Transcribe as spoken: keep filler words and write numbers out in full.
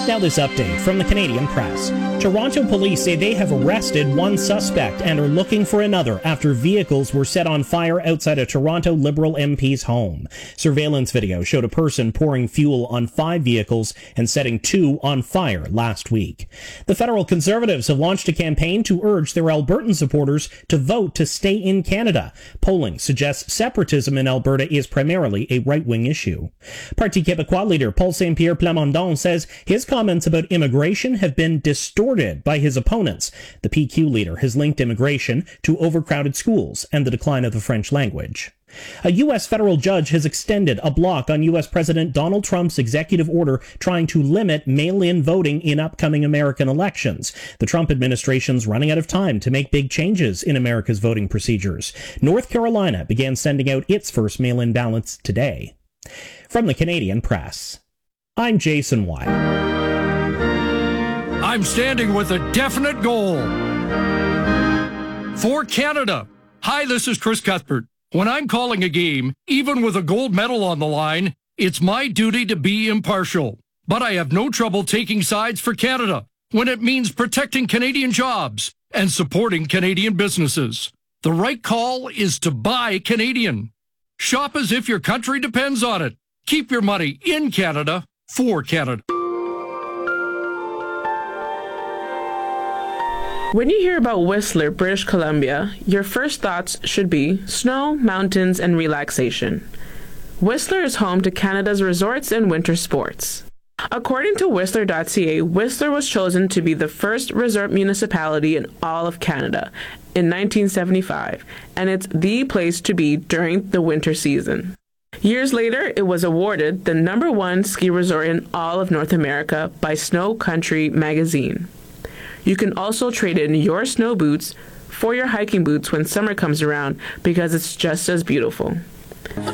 Now this update from the Canadian Press. Toronto police say they have arrested one suspect and are looking for another after vehicles were set on fire outside a Toronto Liberal M P's home. Surveillance video showed a person pouring fuel on five vehicles and setting two on fire last week. The federal Conservatives have launched a campaign to urge their Albertan supporters to vote to stay in Canada. Polling suggests separatism in Alberta is primarily a right-wing issue. Parti Québécois leader Paul Saint-Pierre Plamondon says his comments about immigration have been distorted by his opponents. The P Q leader has linked immigration to overcrowded schools and the decline of the French language. A U S federal judge has extended a block on U S President Donald Trump's executive order trying to limit mail-in voting in upcoming American elections. The Trump administration's running out of time to make big changes in America's voting procedures. North Carolina began sending out its first mail-in ballots today. From the Canadian Press, I'm Jason Weil. I'm standing with a definite goal. For Canada. Hi, this is Chris Cuthbert. When I'm calling a game, even with a gold medal on the line, it's my duty to be impartial. But I have no trouble taking sides for Canada when it means protecting Canadian jobs and supporting Canadian businesses. The right call is to buy Canadian. Shop as if your country depends on it. Keep your money in Canada for Canada. When you hear about Whistler, British Columbia, your first thoughts should be snow, mountains, and relaxation. Whistler is home to Canada's resorts and winter sports. According to Whistler dot C A, Whistler was chosen to be the first resort municipality in all of Canada in nineteen seventy-five, and it's the place to be during the winter season. Years later, it was awarded the number one ski resort in all of North America by Snow Country magazine. You can also trade in your snow boots for your hiking boots when summer comes around because it's just as beautiful.